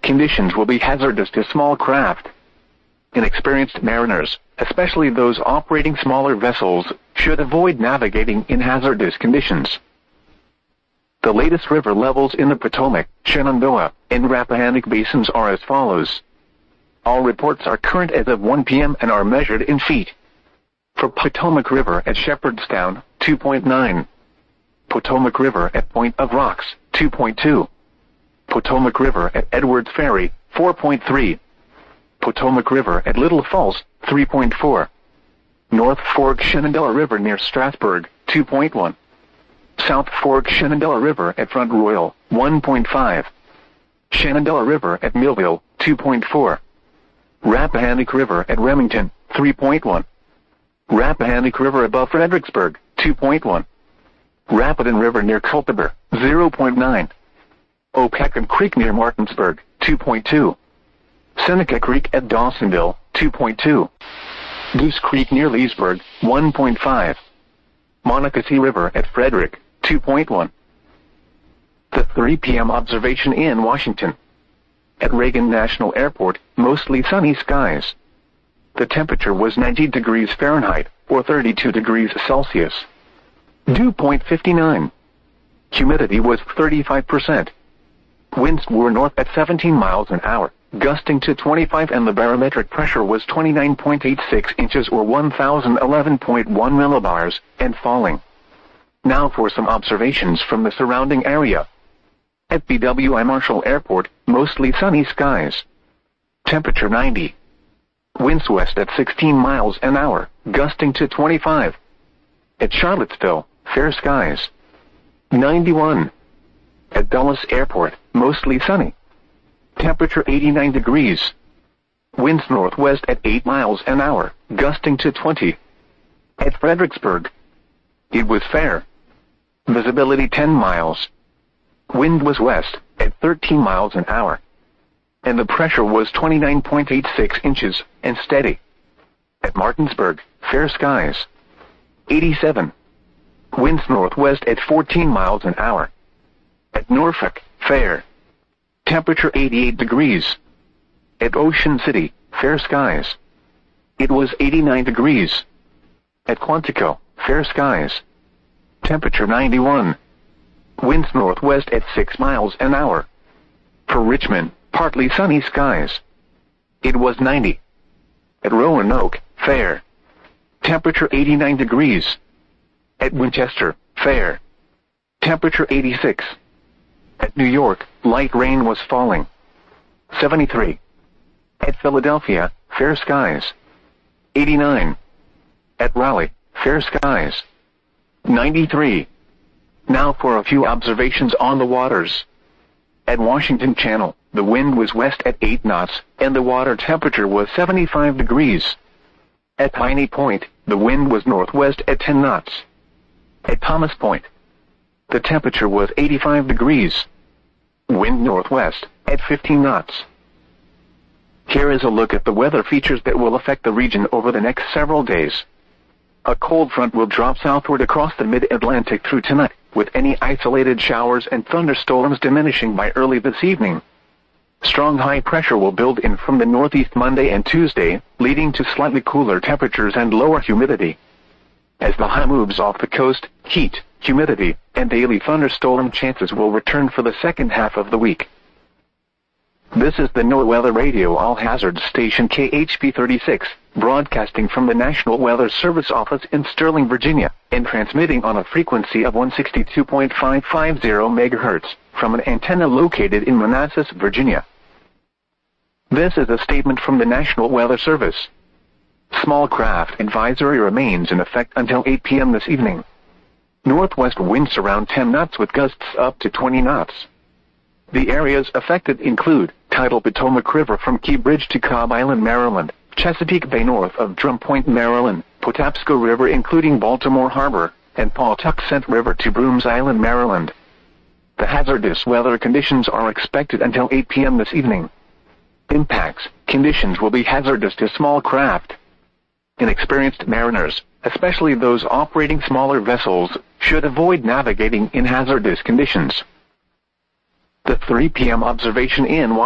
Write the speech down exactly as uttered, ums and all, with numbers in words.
Conditions will be hazardous to small craft. Inexperienced mariners, especially those operating smaller vessels, should avoid navigating in hazardous conditions. The latest river levels in the Potomac, Shenandoah, and Rappahannock basins are as follows. All reports are current as of one p m and are measured in feet. For Potomac River at Shepherdstown, two point nine. Potomac River at Point of Rocks, two point two. Potomac River at Edwards Ferry, four point three. Potomac River at Little Falls, three point four. North Fork Shenandoah River near Strasburg, two point one. South Fork Shenandoah River at Front Royal, one point five. Shenandoah River at Millville, two point four. Rappahannock River at Remington, three point one. Rappahannock River above Fredericksburg, two point one. Rapidan River near Culpeper, zero point nine. Opekun Creek near Martinsburg, two point two. Seneca Creek at Dawsonville, two point two. Goose Creek near Leesburg, one point five. Monocacy River at Frederick, two point one. The three p m observation in Washington. At Reagan National Airport, mostly sunny skies. The temperature was ninety degrees Fahrenheit, or thirty-two degrees Celsius. Dew point fifty-nine. Humidity was thirty-five percent. Winds were north at seventeen miles an hour, gusting to twenty-five, and the barometric pressure was twenty-nine point eight six inches or one thousand eleven point one millibars, and falling. Now for some observations from the surrounding area. At B W I Marshall Airport, mostly sunny skies. Temperature ninety. Winds west at sixteen miles an hour, gusting to twenty-five. At Charlottesville, fair skies. ninety-one. At Dulles Airport, mostly sunny. Temperature eighty-nine degrees. Winds northwest at eight miles an hour, gusting to twenty. At Fredericksburg, it was fair. Visibility ten miles. Wind was west, at thirteen miles an hour. And the pressure was twenty-nine point eight six inches, and steady. At Martinsburg, fair skies. eighty-seven. Winds northwest at fourteen miles an hour. At Norfolk, fair. Temperature eighty-eight degrees. At Ocean City, fair skies. It was eighty-nine degrees. At Quantico, fair skies. Temperature ninety-one. Winds northwest at six miles an hour. For Richmond, partly sunny skies. It was ninety. At Roanoke, fair. Temperature eighty-nine degrees. At Winchester, fair. Temperature eighty-six. At New York, light rain was falling. seventy-three. At Philadelphia, fair skies. eighty-nine. At Raleigh, fair skies. ninety-three. Now for a few observations on the waters. At Washington Channel, the wind was west at eight knots, and the water temperature was seventy-five degrees. At Piney Point, the wind was northwest at ten knots. At Thomas Point, the temperature was eighty-five degrees. Wind northwest at fifteen knots. Here is a look at the weather features that will affect the region over the next several days. A cold front will drop southward across the mid-Atlantic through tonight, with any isolated showers and thunderstorms diminishing by early this evening. Strong high pressure will build in from the northeast Monday and Tuesday, leading to slightly cooler temperatures and lower humidity. As the high moves off the coast, heat, humidity, and daily thunderstorm chances will return for the second half of the week. This is the NOAA Weather Radio All Hazards Station K H P thirty-six, broadcasting from the National Weather Service office in Sterling, Virginia, and transmitting on a frequency of one sixty-two point five five zero megahertz, from an antenna located in Manassas, Virginia. This is a statement from the National Weather Service. Small craft advisory remains in effect until eight p m this evening. Northwest winds around ten knots with gusts up to twenty knots. The areas affected include tidal Potomac River from Key Bridge to Cobb Island, Maryland, Chesapeake Bay north of Drum Point, Maryland, Patapsco River including Baltimore Harbor, and Pawtuxet River to Brooms Island, Maryland. The hazardous weather conditions are expected until eight p m this evening. Impacts, conditions will be hazardous to small craft. Inexperienced mariners, especially those operating smaller vessels, should avoid navigating in hazardous conditions. The three p m observation in